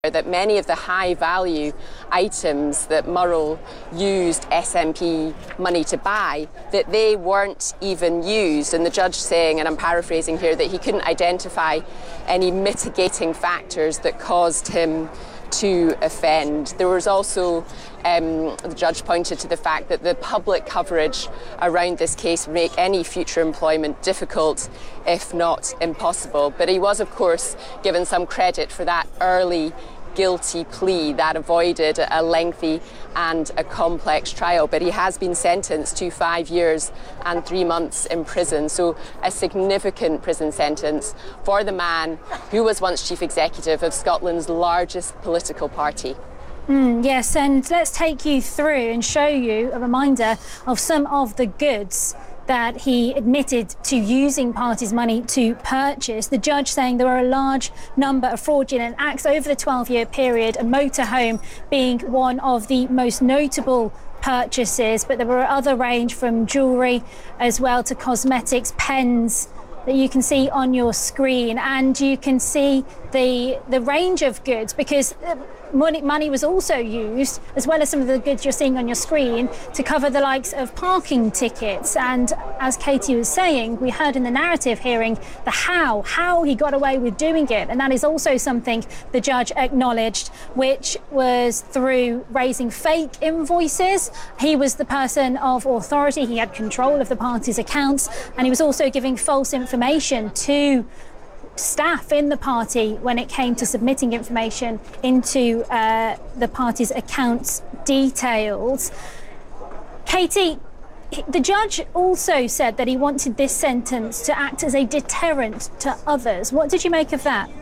that many of the high-value items that Murrell used SNP money to buy, that they weren't even used. And the judge saying, and I'm paraphrasing here, that he couldn't identify any mitigating factors that caused him to offend. There was also, the judge pointed to the fact that the public coverage around this case would make any future employment difficult, if not impossible. But he was, of course, given some credit for that early guilty plea that avoided a lengthy and a complex trial. But he has been sentenced to 5 years and 3 months in prison, so a significant prison sentence for the man who was once chief executive of Scotland's largest political party. Yes, and let's take you through and show you a reminder of some of the goods that he admitted to using parties' money to purchase. The judge saying there were a large number of fraudulent acts over the 12-year period, a motorhome being one of the most notable purchases, but there were other range from jewellery as well to cosmetics, pens that you can see on your screen, and you can see the range of goods, because money was also used, as well as some of the goods you're seeing on your screen, to cover the likes of parking tickets. And as Katie was saying, we heard in the narrative hearing the how he got away with doing it, and that is also something the judge acknowledged, which was through raising fake invoices. He was the person of authority, he had control of the party's accounts, and he was also giving false information to staff in the party when it came to submitting information into the party's accounts details. Katie, the judge also said that he wanted this sentence to act as a deterrent to others. What did you make of that?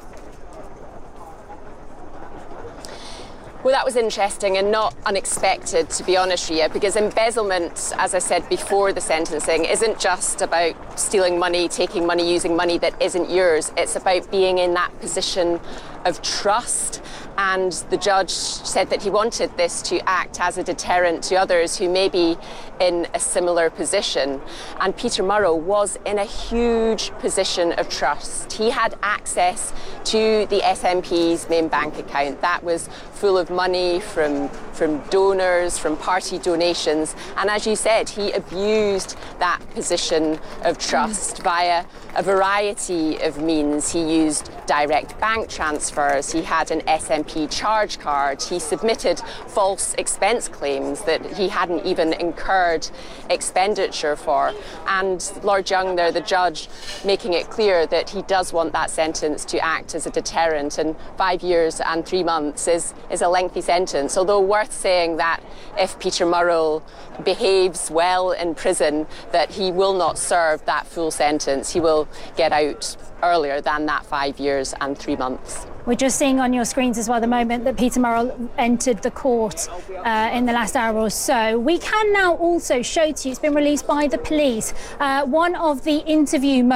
Well, that was interesting and not unexpected, to be honest, Ria, because embezzlement, as I said before the sentencing, isn't just about stealing money, taking money, using money that isn't yours. It's about being in that position of trust. And the judge said that he wanted this to act as a deterrent to others who may be in a similar position. And Peter Murrell was in a huge position of trust. He had access to the SNP's main bank account. That was full of money from donors, from party donations. And as you said, he abused that position of trust via a variety of means. He used direct bank transfers. He had an SNP charge card. He submitted false expense claims that he hadn't even incurred expenditure for. And Lord Young there, the judge, making it clear that he does want that sentence to act as a deterrent, and 5 years and 3 months is a lengthy sentence, although worth saying that if Peter Murrell behaves well in prison, that he will not serve that full sentence. He will get out earlier than that 5 years and 3 months. We're just seeing on your screens as well the moment that Peter Murrell entered the court in the last hour or so. We can now also show to you, it's been released by the police, one of the interview